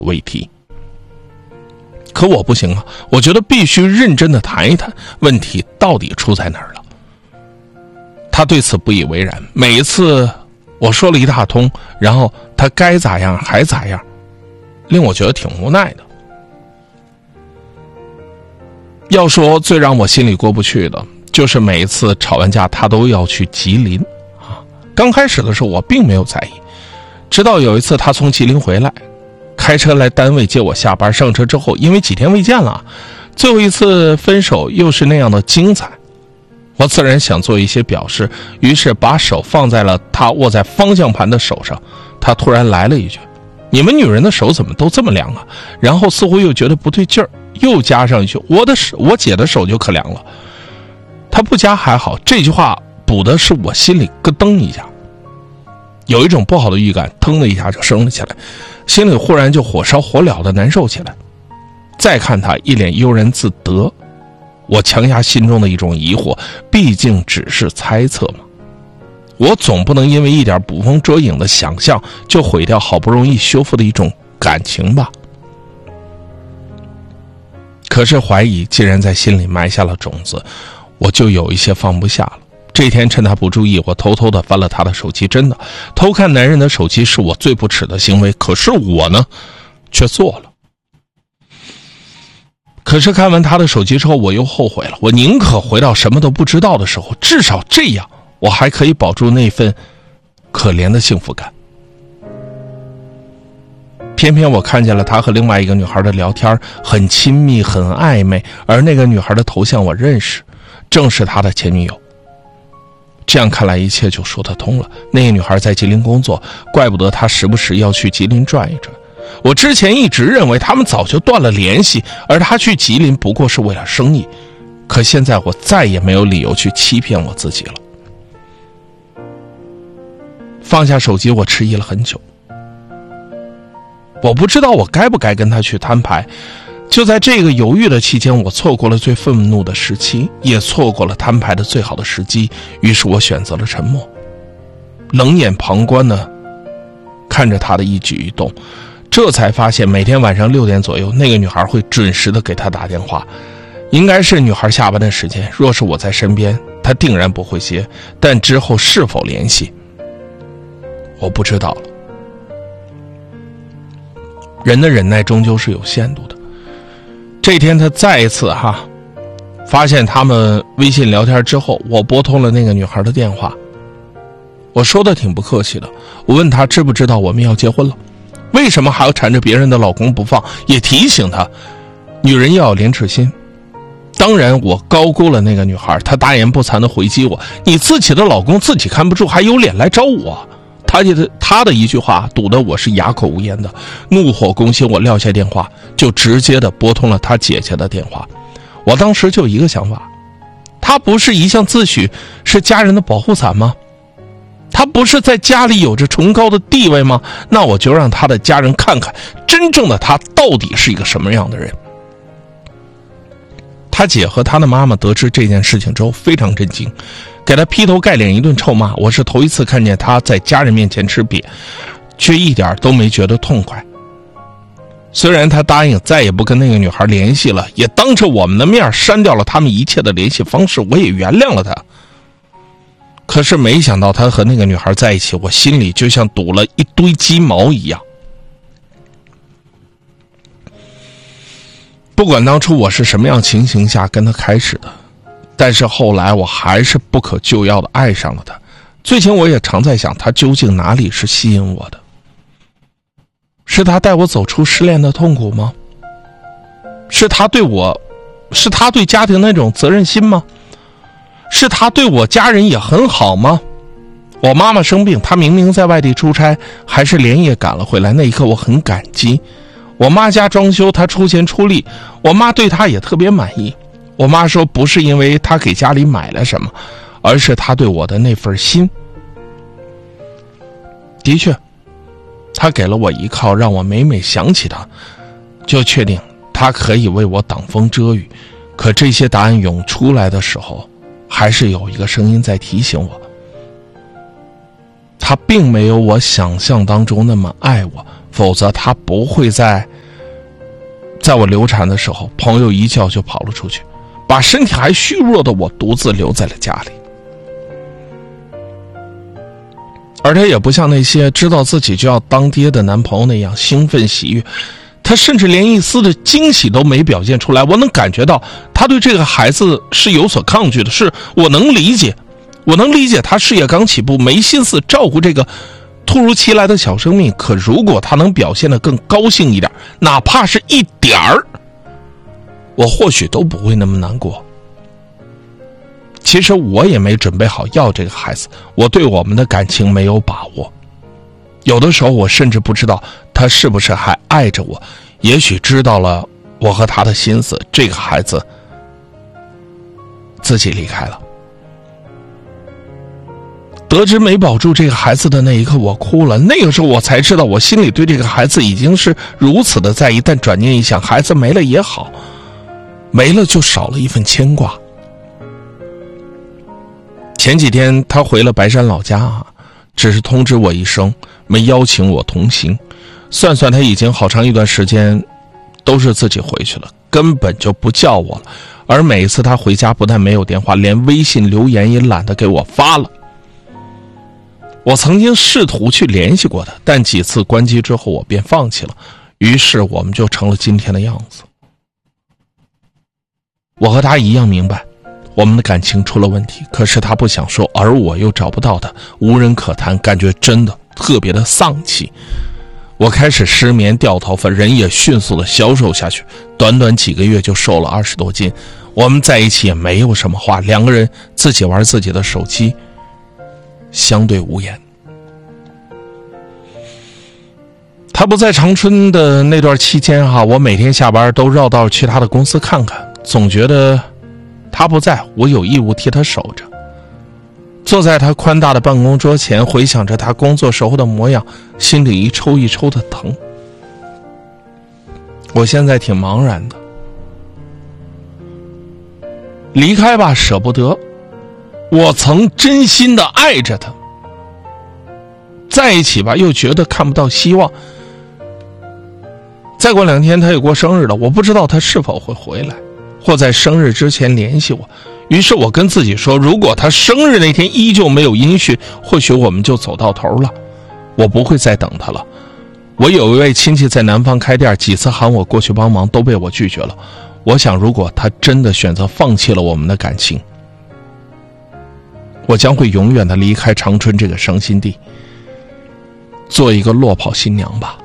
为题。可我不行啊，我觉得必须认真的谈一谈问题到底出在哪儿了。他对此不以为然，每一次我说了一大通，然后他该咋样还咋样，令我觉得挺无奈的。要说最让我心里过不去的，就是每一次吵完架他都要去吉林啊。刚开始的时候我并没有在意，直到有一次他从吉林回来，开车来单位接我下班，上车之后因为几天未见了，最后一次分手又是那样的精彩，我自然想做一些表示，于是把手放在了他握在方向盘的手上。他突然来了一句：你们女人的手怎么都这么凉啊？然后似乎又觉得不对劲儿，又加上一句：我姐的手就可凉了。他不加还好，这句话补的是我心里咯噔一下，有一种不好的预感，腾的一下就升了起来，心里忽然就火烧火燎的难受起来。再看他一脸悠然自得，我强压心中的一种疑惑，毕竟只是猜测嘛，我总不能因为一点捕风捉影的想象就毁掉好不容易修复的一种感情吧。可是怀疑既然在心里埋下了种子，我就有一些放不下了。这天趁他不注意，我偷偷地翻了他的手机。真的，偷看男人的手机是我最不耻的行为，可是我呢却做了。可是看完他的手机之后，我又后悔了。我宁可回到什么都不知道的时候，至少这样我还可以保住那份可怜的幸福感。偏偏我看见了他和另外一个女孩的聊天，很亲密很暧昧，而那个女孩的头像我认识，正是他的前女友。这样看来一切就说得通了，那个女孩在吉林工作，怪不得他时不时要去吉林转一转。我之前一直认为他们早就断了联系，而他去吉林不过是为了生意。可现在我再也没有理由去欺骗我自己了。放下手机，我迟疑了很久，我不知道我该不该跟他去摊牌。就在这个犹豫的期间，我错过了最愤怒的时期，也错过了摊牌的最好的时机。于是我选择了沉默，冷眼旁观呢，看着他的一举一动。这才发现每天晚上6点左右，那个女孩会准时的给他打电话，应该是女孩下班的时间。若是我在身边，他定然不会接，但之后是否联系我不知道了。人的忍耐终究是有限度的。这天他再一次发现他们微信聊天之后，我拨通了那个女孩的电话。我说的挺不客气的，我问她知不知道我们要结婚了，为什么还要缠着别人的老公不放，也提醒她女人要有廉耻心。当然我高估了那个女孩，她大言不惭地回击我：你自己的老公自己看不住，还有脸来找我？他的一句话堵得我是哑口无言的，怒火攻心，我撂下电话，就直接的拨通了他姐姐的电话。我当时就一个想法，他不是一向自诩是家人的保护伞吗？他不是在家里有着崇高的地位吗？那我就让他的家人看看真正的他到底是一个什么样的人。他姐和他的妈妈得知这件事情之后非常震惊，给他劈头盖脸一顿臭骂。我是头一次看见他在家人面前吃瘪，却一点都没觉得痛快。虽然他答应再也不跟那个女孩联系了，也当着我们的面删掉了他们一切的联系方式，我也原谅了他。可是没想到他和那个女孩在一起，我心里就像堵了一堆鸡毛一样。不管当初我是什么样情形下跟他开始的，但是后来我还是不可救药的爱上了他。最近我也常在想，他究竟哪里是吸引我的？是他带我走出失恋的痛苦吗？是他对家庭那种责任心吗？是他对我家人也很好吗？我妈妈生病，他明明在外地出差，还是连夜赶了回来，那一刻我很感激。我妈家装修，他出钱出力，我妈对他也特别满意。我妈说不是因为他给家里买了什么，而是他对我的那份心。的确，他给了我依靠，让我每每想起他就确定他可以为我挡风遮雨。可这些答案涌出来的时候，还是有一个声音在提醒我，他并没有我想象当中那么爱我， 否则他不会在我流产的时候，朋友一叫就跑了出去，把身体还虚弱的我独自留在了家里。而他也不像那些知道自己就要当爹的男朋友那样兴奋喜悦，他甚至连一丝的惊喜都没表现出来。我能感觉到他对这个孩子是有所抗拒的，是我能理解他事业刚起步，没心思照顾这个突如其来的小生命。可如果他能表现得更高兴一点，哪怕是一点儿，我或许都不会那么难过。其实我也没准备好要这个孩子，我对我们的感情没有把握。有的时候我甚至不知道他是不是还爱着我，也许知道了我和他的心思，这个孩子自己离开了。得知没保住这个孩子的那一刻，我哭了。那个时候我才知道，我心里对这个孩子已经是如此的在意。但转念一想，孩子没了也好，没了就少了一份牵挂。前几天他回了白山老家只是通知我一声，没邀请我同行。算算他已经好长一段时间都是自己回去了，根本就不叫我了。而每一次他回家，不但没有电话，连微信留言也懒得给我发了。我曾经试图去联系过他，但几次关机之后我便放弃了，于是我们就成了今天的样子。我和他一样明白我们的感情出了问题，可是他不想说，而我又找不到他，无人可谈，感觉真的特别的丧气。我开始失眠掉头发，人也迅速的消瘦下去，短短几个月就瘦了20多斤。我们在一起也没有什么话，两个人自己玩自己的手机，相对无言。他不在长春的那段期间我每天下班都绕道去他的公司看看，总觉得他不在，我有义务替他守着。坐在他宽大的办公桌前，回想着他工作时候的模样，心里一抽一抽的疼。我现在挺茫然的，离开吧舍不得，我曾真心的爱着他，在一起吧又觉得看不到希望。再过2天他也过生日了，我不知道他是否会回来，或在生日之前联系我。于是我跟自己说，如果他生日那天依旧没有音讯，或许我们就走到头了，我不会再等他了。我有一位亲戚在南方开店，几次喊我过去帮忙都被我拒绝了。我想如果他真的选择放弃了我们的感情，我将会永远的离开长春这个伤心地，做一个落跑新娘吧。